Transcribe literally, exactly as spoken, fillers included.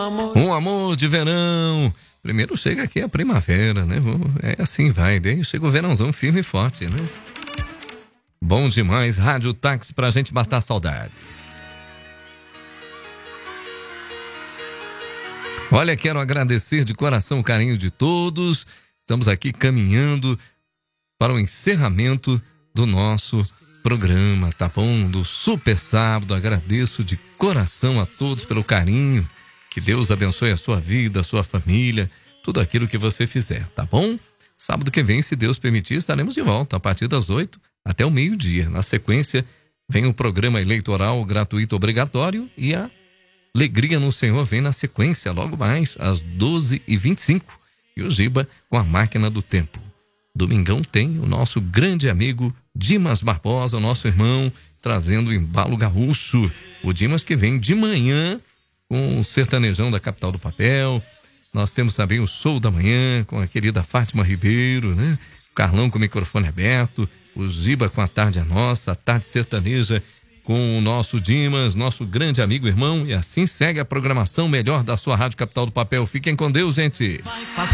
Um amor de verão. Primeiro chega aqui a primavera, né? É assim vai, daí chega o verãozão firme e forte, né? Bom demais, Rádio Táxi pra gente matar a saudade. Olha, quero agradecer de coração o carinho de todos. Estamos aqui caminhando para o encerramento do nosso programa, tá bom? Do Super Sábado. Agradeço de coração a todos pelo carinho. Que Deus abençoe a sua vida, a sua família, tudo aquilo que você fizer, tá bom? Sábado que vem, se Deus permitir, estaremos de volta a partir das oito até o meio-dia. Na sequência, vem o programa eleitoral gratuito obrigatório e a Alegria no Senhor vem na sequência, logo mais, às doze e vinte e cinco. E o Giba com a Máquina do Tempo. Domingão tem o nosso grande amigo Dimas Barbosa, o nosso irmão, trazendo o embalo gaúcho. O Dimas que vem de manhã com o sertanejão da Capital do Papel. Nós temos também o Show da Manhã com a querida Fátima Ribeiro, né? O Carlão com o microfone aberto. O Giba com a Tarde é Nossa, a Tarde Sertaneja com o nosso Dimas, nosso grande amigo irmão. E assim segue a programação melhor da sua Rádio Capital do Papel. Fiquem com Deus, gente.